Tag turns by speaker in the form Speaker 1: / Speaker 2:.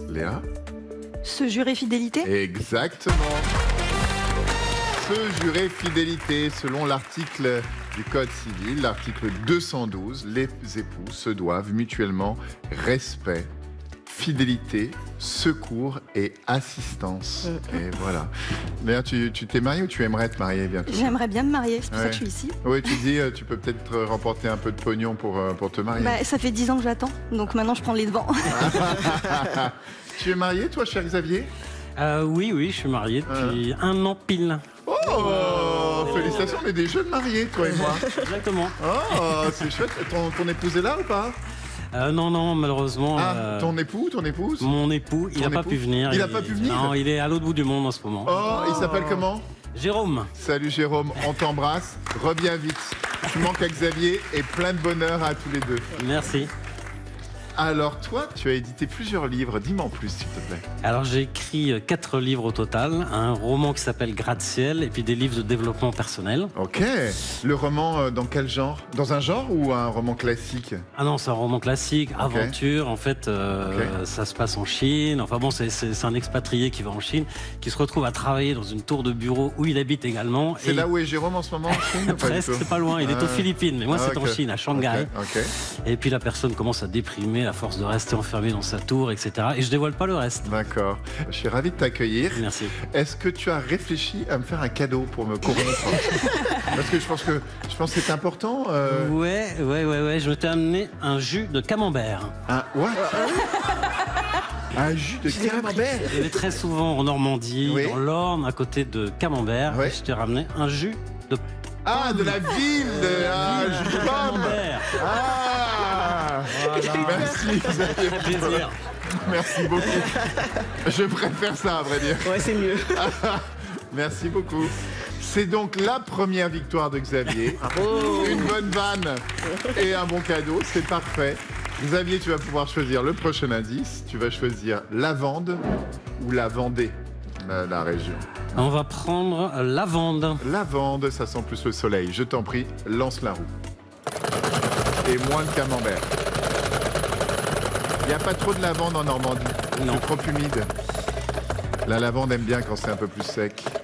Speaker 1: Léa?
Speaker 2: Se jurer fidélité?
Speaker 1: Exactement. Se jurer fidélité, selon l'article du Code civil, l'article 212, les époux se doivent mutuellement respect, fidélité, secours et assistance. Et voilà. Léa, tu t'es mariée ou tu aimerais te marier bientôt?
Speaker 2: J'aimerais bien me marier, c'est pour ça
Speaker 1: Ouais.
Speaker 2: que je suis ici.
Speaker 1: Oui, tu dis, tu peux peut-être remporter un peu de pognon pour te marier.
Speaker 2: Bah, ça fait 10 ans que j'attends, donc maintenant je prends les devants.
Speaker 1: Tu es marié, toi, cher Xavier?
Speaker 3: Oui, je suis marié depuis 1 an pile.
Speaker 1: Oh, félicitations, on est des jeunes mariés, toi et moi.
Speaker 3: Exactement.
Speaker 1: Oh, c'est chouette. Ton épouse est là ou pas?
Speaker 3: Non, malheureusement.
Speaker 1: Ton époux, ton épouse?
Speaker 3: Mon époux, il n'a pas pu venir.
Speaker 1: Il n'a pas pu venir?
Speaker 3: Non, il est à l'autre bout du monde en ce moment.
Speaker 1: Oh, il s'appelle comment?
Speaker 3: Jérôme.
Speaker 1: Salut Jérôme, on t'embrasse. Reviens vite. Tu manques à Xavier et plein de bonheur à tous les deux.
Speaker 3: Merci.
Speaker 1: Alors toi, tu as édité plusieurs livres. Dis-moi en plus, s'il te plaît.
Speaker 3: Alors j'ai écrit 4 livres au total, un roman qui s'appelle Gratte-ciel et puis des livres de développement personnel.
Speaker 1: Ok. Le roman, dans quel genre? Dans un genre ou un roman classique?
Speaker 3: Ah non, c'est un roman classique, aventure. En fait, ça se passe en Chine. Enfin bon, c'est un expatrié qui va en Chine, qui se retrouve à travailler dans une tour de bureau où il habite également.
Speaker 1: C'est là où est Jérôme en ce moment, en Chine?
Speaker 3: Presque, c'est pas loin. Il est aux Philippines, mais moi c'est en Chine, à Shanghai.
Speaker 1: Ok.
Speaker 3: Et puis la personne commence à déprimer à force de rester enfermée dans sa tour, etc. Et je dévoile pas le reste.
Speaker 1: D'accord. Je suis ravi de t'accueillir.
Speaker 3: Merci.
Speaker 1: Est-ce que tu as réfléchi à me faire un cadeau pour me corrompre? Parce que je pense que c'est important.
Speaker 3: Ouais. Je t'ai amené un jus de camembert.
Speaker 1: Un what? Un jus de camembert?
Speaker 3: Je vais très souvent en Normandie,
Speaker 1: Oui.
Speaker 3: dans l'Orne, à côté de Camembert.
Speaker 1: Ouais.
Speaker 3: Et je t'ai ramené un jus de
Speaker 1: Ah, de la ville de jus de pomme.
Speaker 3: camembert.
Speaker 1: Ah,
Speaker 3: Voilà.
Speaker 1: merci Xavier.
Speaker 3: Très plaisir.
Speaker 1: Merci beaucoup. Je préfère ça, à vrai dire.
Speaker 4: Ouais, c'est mieux.
Speaker 1: Merci beaucoup. C'est donc la première victoire de Xavier. Une bonne vanne et un bon cadeau, c'est parfait. Xavier, tu vas pouvoir choisir le prochain indice. Tu vas choisir Lavande ou la Vendée, la région.
Speaker 3: On va prendre lavande.
Speaker 1: Lavande, ça sent plus le soleil. Je t'en prie, lance la roue. Et moins de camembert. Il n'y a pas trop de lavande en Normandie.
Speaker 3: Non.
Speaker 1: C'est trop humide. La lavande aime bien quand c'est un peu plus sec.